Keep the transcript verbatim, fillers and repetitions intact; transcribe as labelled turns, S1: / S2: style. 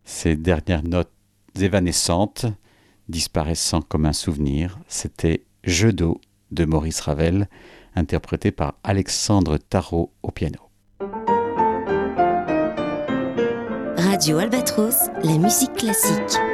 S1: Ces dernières notes évanescentes, disparaissant comme un souvenir, c'était Jeu d'eau de Maurice Ravel, interprété par Alexandre Tarot au piano.
S2: Radio Albatros, la musique classique.